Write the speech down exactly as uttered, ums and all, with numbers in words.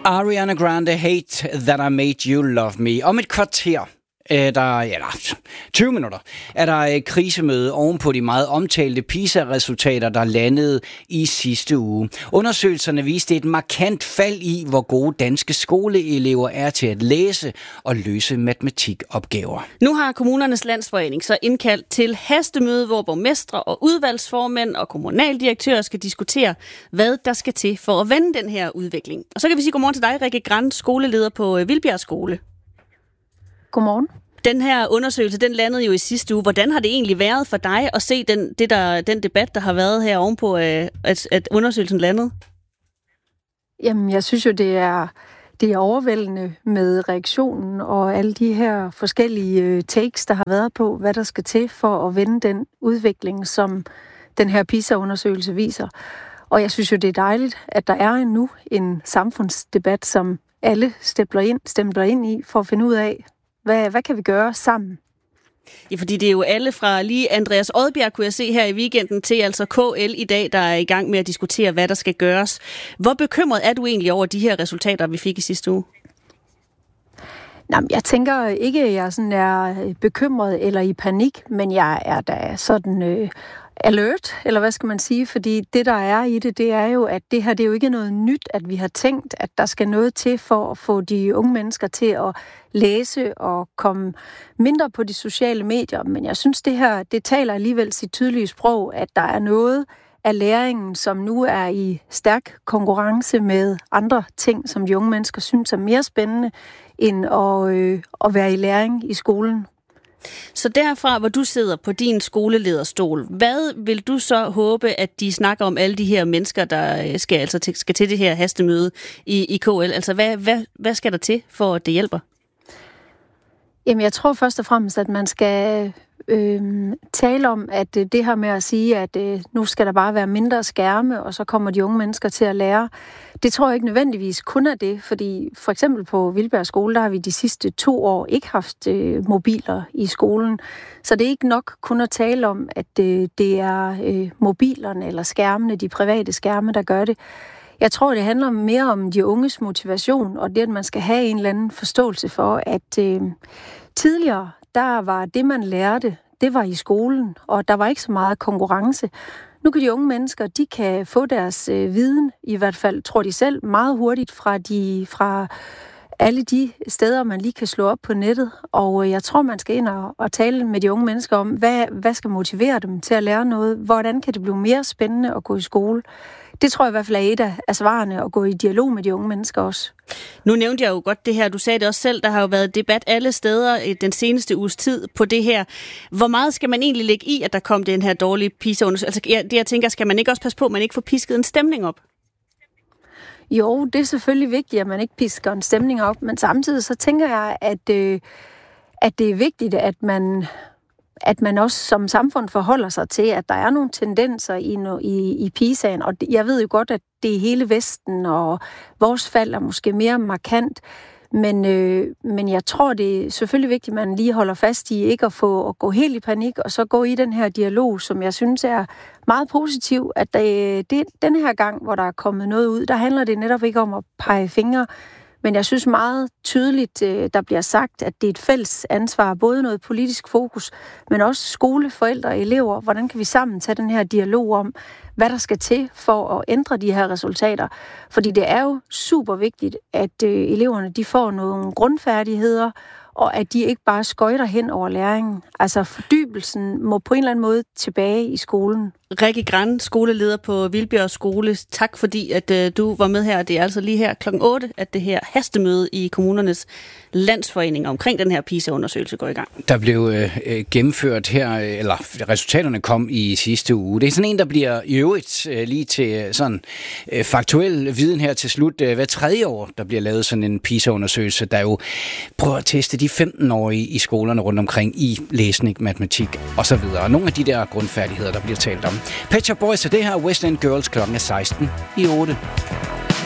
Ariana Grande, Hate That I Made You Love Me. Om et kvarter, er der, eller tyve minutter, er der et krisemøde oven på de meget omtalte PISA-resultater, der landede i sidste uge. Undersøgelserne viste et markant fald i, hvor gode danske skoleelever er til at læse og løse matematikopgaver. Nu har Kommunernes Landsforening så indkaldt til hastemøde, hvor borgmestre og udvalgsformænd og kommunaldirektører skal diskutere, hvad der skal til for at vende den her udvikling. Og så kan vi sige godmorgen til dig, Rikke Grand, skoleleder på Vildbjerg Skole. Godmorgen. Den her undersøgelse, den landede jo i sidste uge. Hvordan har det egentlig været for dig at se den, det der, den debat, der har været her ovenpå, at, at undersøgelsen landede? Jamen, jeg synes jo, det er, det er overvældende med reaktionen og alle de her forskellige takes, der har været på, hvad der skal til for at vende den udvikling, som den her PISA-undersøgelse viser. Og jeg synes jo, det er dejligt, at der er nu en samfundsdebat, som alle stempler ind, stempler ind i, for at finde ud af, Hvad, hvad kan vi gøre sammen? Ja, fordi det er jo alle fra lige Andreas Odbjerg, kunne jeg se her i weekenden, til altså K L i dag, der er i gang med at diskutere, hvad der skal gøres. Hvor bekymret er du egentlig over de her resultater, vi fik i sidste uge? Jamen, jeg tænker ikke, at jeg sådan er bekymret eller i panik, men jeg er da sådan øh, alert, eller hvad skal man sige? Fordi det, der er i det, det er jo, at det her det er jo ikke noget nyt, at vi har tænkt, at der skal noget til for at få de unge mennesker til at læse og komme mindre på de sociale medier. Men jeg synes, det her, det taler alligevel sit tydelige sprog, at der er noget af læringen, som nu er i stærk konkurrence med andre ting, som de unge mennesker synes er mere spændende, end at, øh, at være i læring i skolen. Så derfra, hvor du sidder på din skolelederstol, hvad vil du så håbe, at de snakker om alle de her mennesker, der skal, altså til, skal til det her hastemøde i, i K L? Altså, hvad, hvad, hvad skal der til, for at det hjælper? Jamen, jeg tror først og fremmest, at man skal øh, tale om, at det her med at sige, at øh, nu skal der bare være mindre skærme, og så kommer de unge mennesker til at lære. Det tror jeg ikke nødvendigvis kun er det, fordi for eksempel på Vildbjerg Skole, der har vi de sidste to år ikke haft øh, mobiler i skolen. Så det er ikke nok kun at tale om, at øh, det er øh, mobilerne eller skærmene, de private skærme, der gør det. Jeg tror, det handler mere om de unges motivation, og det, at man skal have en eller anden forståelse for, at øh, tidligere, der var det, man lærte, det var i skolen, og der var ikke så meget konkurrence. Nu kan de unge mennesker, de kan få deres øh, viden, i hvert fald tror de selv, meget hurtigt fra, de, fra alle de steder, man lige kan slå op på nettet. Og øh, jeg tror, man skal ind og, og tale med de unge mennesker om, hvad, hvad skal motivere dem til at lære noget? Hvordan kan det blive mere spændende at gå i skole? Det tror jeg i hvert fald er et af svarene, at gå i dialog med de unge mennesker også. Nu nævnte jeg jo godt det her, du sagde det også selv, der har jo været debat alle steder den seneste uges tid på det her. Hvor meget skal man egentlig lægge i, at der kom den her dårlige PISA-undersøgelse? Altså, jeg, det jeg tænker, skal man ikke også passe på, at man ikke får pisket en stemning op? Jo, det er selvfølgelig vigtigt, at man ikke pisker en stemning op, men samtidig så tænker jeg, at, øh, at det er vigtigt, at man... at man også som samfund forholder sig til, at der er nogle tendenser i, no, i, i PISA'en, og jeg ved jo godt, at det er hele Vesten, og vores fald er måske mere markant, men, øh, men jeg tror, det er selvfølgelig vigtigt, at man lige holder fast i ikke at få at gå helt i panik, og så gå i den her dialog, som jeg synes er meget positiv, at det, det, den her gang, hvor der er kommet noget ud, der handler det netop ikke om at pege fingre, men jeg synes meget tydeligt, der bliver sagt, at det er et fælles ansvar, både noget politisk fokus, men også skole, forældre og elever. Hvordan kan vi sammen tage den her dialog om, hvad der skal til for at ændre de her resultater? Fordi det er jo super vigtigt, at eleverne de får nogle grundfærdigheder, og at de ikke bare skøjter hen over læringen. Altså fordybelsen må på en eller anden måde tilbage i skolen. Rikke Grand, skoleleder på Vildbjerg Skole. Tak fordi, at uh, du var med her. Det er altså lige her klokken otte, at det her hastemøde i Kommunernes Landsforening omkring den her PISA-undersøgelse går i gang. Der blev øh, gennemført her, eller resultaterne kom i sidste uge. Det er sådan en, der bliver i øvrigt øh, lige til sådan øh, faktuel viden her til slut. Øh, hver tredje år, der bliver lavet sådan en PISA-undersøgelse, der jo prøver at teste de femten-årige i skolerne rundt omkring i læsning, matematik osv. Nogle af de der grundfærdigheder, der bliver talt om. Pet Shop Boys, og det her West End Girls, klokken er seksten i otte.